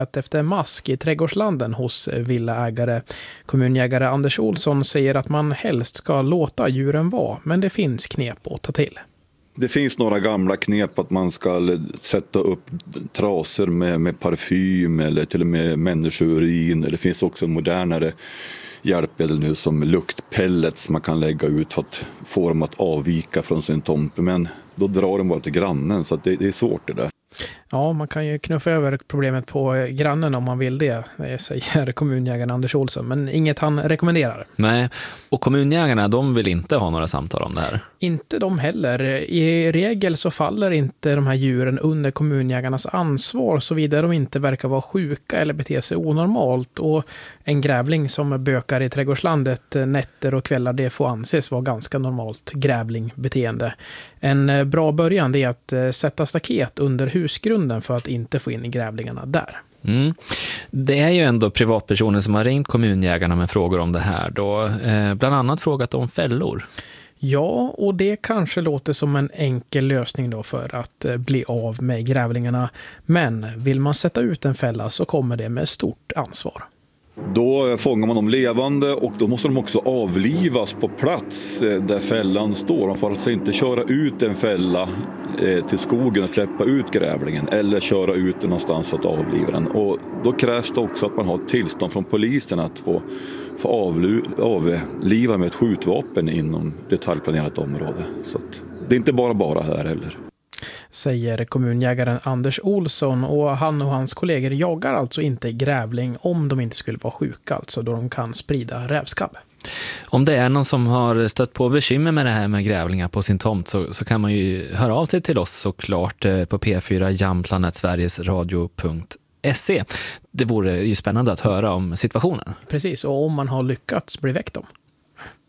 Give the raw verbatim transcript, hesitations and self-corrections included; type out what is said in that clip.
Att efter mask i trädgårdslanden hos villaägare. Kommunjägare Anders Olsson säger att man helst ska låta djuren vara, men det finns knep att ta till. Det finns några gamla knep att man ska sätta upp traser med, med parfym eller till och med människourin. Det finns också modernare hjälpmedel nu som luktpellets man kan lägga ut för att få dem att avvika från sin tomte. Men då drar de bara till grannen, så att det, det är svårt det där. Ja, man kan ju knuffa över problemet på grannen om man vill det, det säger kommunjägaren Anders Olsson, men inget han rekommenderar. Nej, och kommunjägarna, de vill inte ha några samtal om det här. Inte de heller. I regel så faller inte de här djuren under kommunjägarnas ansvar såvida de inte verkar vara sjuka eller bete sig onormalt, och en grävling som bökar i trädgårdslandet nätter och kvällar, det får anses vara ganska normalt grävlingbeteende. En bra början är att sätta staket under husgrunden för att inte få in grävlingarna där. Mm. Det är ju ändå privatpersoner som har ringt kommunjägarna med frågor om det här då, eh, bland annat frågat om fällor. Ja, och det kanske låter som en enkel lösning då för att bli av med grävlingarna. Men vill man sätta ut en fälla så kommer det med stort ansvar. Då fångar man dem levande och då måste de också avlivas på plats där fällan står. Man får alltså inte köra ut en fälla till skogen och släppa ut grävlingen eller köra ut den någonstans för att avliva den. Och då krävs det också att man har tillstånd från polisen att få, få avlu- avliva med ett skjutvapen inom detaljplanerat område. Så att det är inte bara bara här heller. Säger kommunjägaren Anders Olsson, och han och hans kollegor jagar alltså inte grävling om de inte skulle vara sjuka, alltså då de kan sprida rävskabb. Om det är någon som har stött på bekymmer med det här med grävlingar på sin tomt så, så kan man ju höra av sig till oss såklart på p fyra jamplanet sverigesradio punkt se. Det vore ju spännande att höra om situationen. Precis, och om man har lyckats bli väckt dem.